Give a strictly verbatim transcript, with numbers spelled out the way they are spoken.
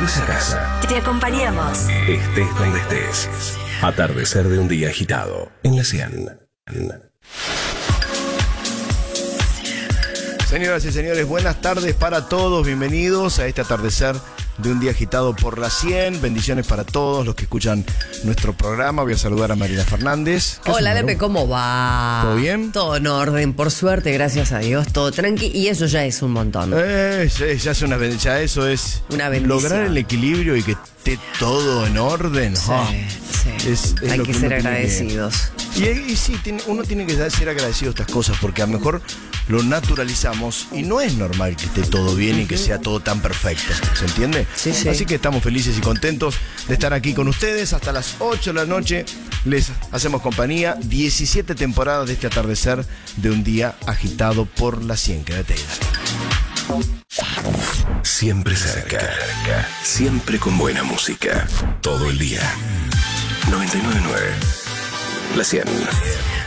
volvés a casa. Te acompañamos. Estés donde estés. Atardecer de un día agitado en la cien. Señoras y señores, buenas tardes para todos. Bienvenidos a este atardecer de un día agitado por la cien. Bendiciones para todos los que escuchan nuestro programa. Voy a saludar a Mariela Fernández. Hola, Lepe, ¿cómo va? ¿Todo bien? Todo en orden, por suerte, gracias a Dios, todo tranqui. Y eso ya es un montón. Eh, ya, ya es una ben- ya eso es Una bendición. lograr el equilibrio y que esté todo en orden. Sí, Ah, sí. es- es Hay lo que que ser uno tiene que- agradecidos. Y, y sí, tiene- uno tiene que ser agradecido a estas cosas porque a lo mejor lo naturalizamos y no es normal que esté todo bien y que sea todo tan perfecto. ¿Se entiende? Sí, sí. Así que estamos felices y contentos de estar aquí con ustedes hasta las ocho de la noche. Les hacemos compañía. diecisiete temporadas de este atardecer de un día agitado por la cien. Quédate ahí. Siempre cerca. Siempre con buena música. Todo el día. noventa y nueve punto nueve. La cien.